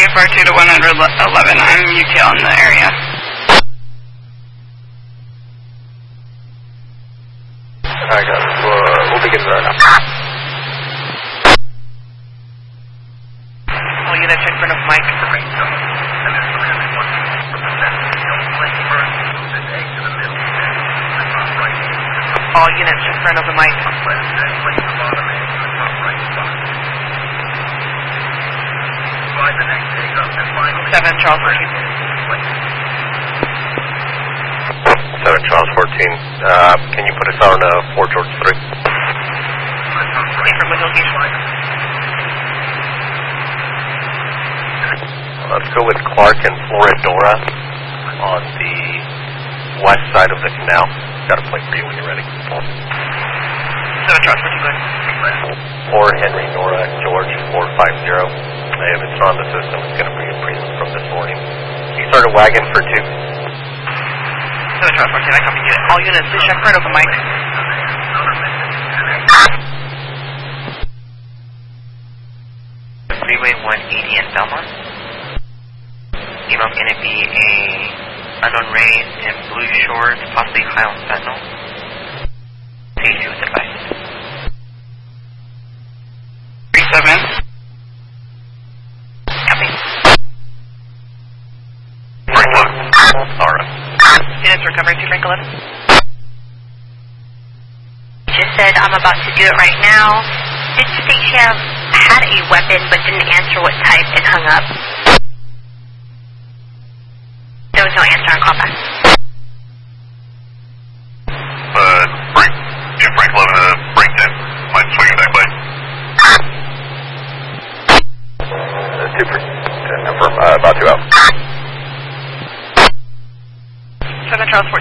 242 to 111. I'm UTL in the area. I got it. We'll begin right now. All units in front of Mike. All units in front of the mic. 7 Charles 14. 7 Charles 14. Can you put us on 4 George 3? From the Let's go with Clark and Floridora on the west side of the canal. Got a plate for you when you're ready. 7 Charles 14, good. 4 Henry Nora George 450. If it's on the system, it's going to bring a prelim from this morning. You start a wagon for 2. 7 Charles 14, I copy unit. All units, please check right over Mike. Freeway 180 in Belmont. Email going to be a unknown race in blue shorts, possibly high on fentanyl. Safety with advice. 37. Copy. Frank 11. Alright. Units recovering to Frank 11. Just said, I'm about to do it right now. Did you think she had a weapon but didn't answer what type and hung up? There was no answer on callback. Frank 11, Frank 10. Mind swinging back by. 2 for, about 2 out. 7 Charles 14.